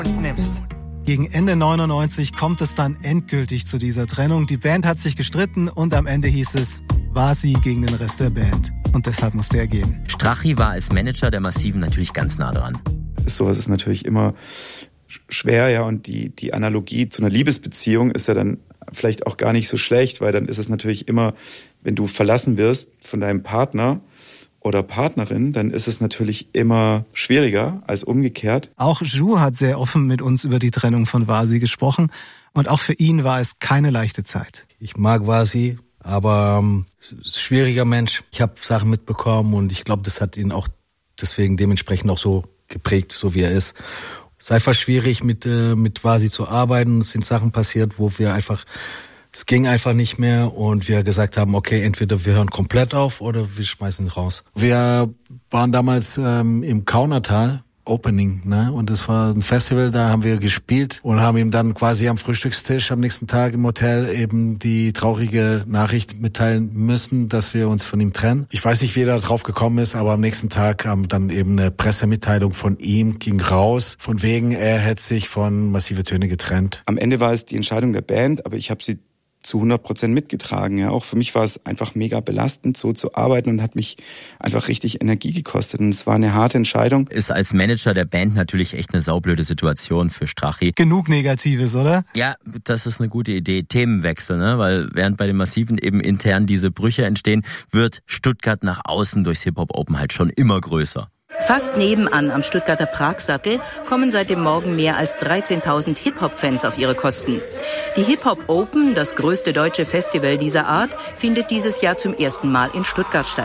nimmst. Gegen Ende 99 kommt es dann endgültig zu dieser Trennung. Die Band hat sich gestritten und am Ende hieß es, Vasi gegen den Rest der Band. Und deshalb musste er gehen. Strachi war als Manager der Massiven natürlich ganz nah dran. Sowas ist natürlich immer schwer, ja, und die Analogie zu einer Liebesbeziehung ist ja dann vielleicht auch gar nicht so schlecht, weil dann ist es natürlich immer, wenn du verlassen wirst von deinem Partner oder Partnerin, dann ist es natürlich immer schwieriger als umgekehrt. Auch Zhu hat sehr offen mit uns über die Trennung von Vasi gesprochen und auch für ihn war es keine leichte Zeit. Ich mag Vasi, aber schwieriger Mensch. Ich habe Sachen mitbekommen und ich glaube, das hat ihn auch deswegen dementsprechend auch so geprägt, so wie er ist. Es ist einfach schwierig, mit Vasi zu arbeiten. Es sind Sachen passiert, wo wir einfach, es ging einfach nicht mehr und wir gesagt haben, okay, entweder wir hören komplett auf oder wir schmeißen ihn raus. Wir waren damals im Kaunertal, Opening, ne? Und das war ein Festival, da haben wir gespielt und haben ihm dann quasi am Frühstückstisch am nächsten Tag im Hotel eben die traurige Nachricht mitteilen müssen, dass wir uns von ihm trennen. Ich weiß nicht, wie er da drauf gekommen ist, aber am nächsten Tag kam dann eben eine Pressemitteilung von ihm, ging raus, von wegen, er hätte sich von Massive Töne getrennt. Am Ende war es die Entscheidung der Band, aber ich habe sie zu 100% mitgetragen. Ja, auch für mich war es einfach mega belastend, so zu arbeiten und hat mich einfach richtig Energie gekostet. Und es war eine harte Entscheidung. Ist als Manager der Band natürlich echt eine saublöde Situation für Strachi. Genug Negatives, oder? Ja, das ist eine gute Idee. Themenwechsel, ne? Weil während bei den Massiven eben intern diese Brüche entstehen, wird Stuttgart nach außen durchs Hip-Hop Open halt schon immer größer. Fast nebenan am Stuttgarter Pragsattel kommen seit dem Morgen mehr als 13.000 Hip-Hop-Fans auf ihre Kosten. Die Hip-Hop Open, das größte deutsche Festival dieser Art, findet dieses Jahr zum ersten Mal in Stuttgart statt.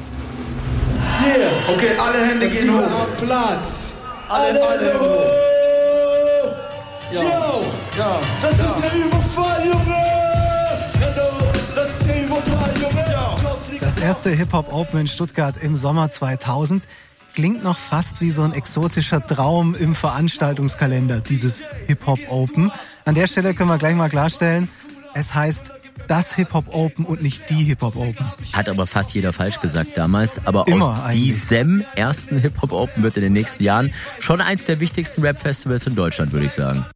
Yeah, okay, alle Hände gehen hoch. Am Platz. Alle hoch. Yo, yo, das ist der Überfall, Junge. Das ist der Überfall, Junge. Das erste Hip-Hop Open in Stuttgart im Sommer 2000 klingt noch fast wie so ein exotischer Traum im Veranstaltungskalender, dieses Hip-Hop Open. An der Stelle können wir gleich mal klarstellen, es heißt das Hip-Hop Open und nicht die Hip-Hop Open. Hat aber fast jeder falsch gesagt damals. Aber Immer aus eigentlich. diesem ersten Hip-Hop Open wird in den nächsten Jahren schon eins der wichtigsten Rap-Festivals in Deutschland, würde ich sagen.